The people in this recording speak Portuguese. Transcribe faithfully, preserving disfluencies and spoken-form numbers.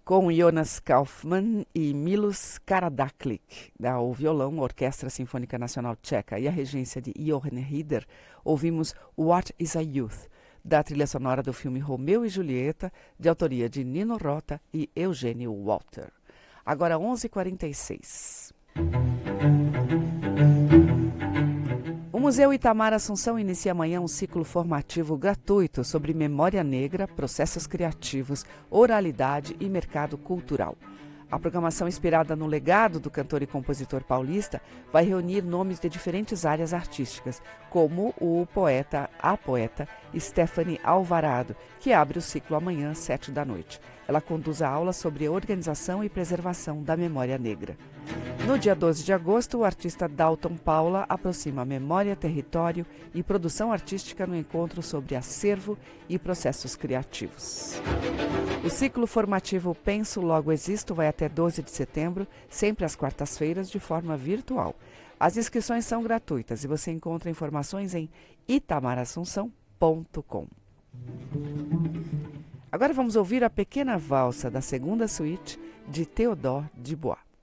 com Jonas Kaufmann e Milos Karadaklik, ao violão, Orquestra Sinfônica Nacional Tcheca, e a regência de Johan Rieder, ouvimos What is a Youth, da trilha sonora do filme Romeu e Julieta, de autoria de Nino Rota e Eugênio Walter. Agora onze e quarenta e seis. O Museu Itamar Assunção inicia amanhã um ciclo formativo gratuito sobre memória negra, processos criativos, oralidade e mercado cultural. A programação, inspirada no legado do cantor e compositor paulista, vai reunir nomes de diferentes áreas artísticas, como o poeta, a poeta Stephanie Alvarado, que abre o ciclo amanhã às sete da noite. Ela conduz a aula sobre organização e preservação da memória negra. No dia doze de agosto, o artista Dalton Paula aproxima memória, território e produção artística no encontro sobre acervo e processos criativos. O ciclo formativo Penso Logo Existo vai até doze de setembro, sempre às quartas-feiras, de forma virtual. As inscrições são gratuitas e você encontra informações em itamar assunção ponto com. Agora vamos ouvir a Pequena Valsa da segunda suíte de Théodore Dubois.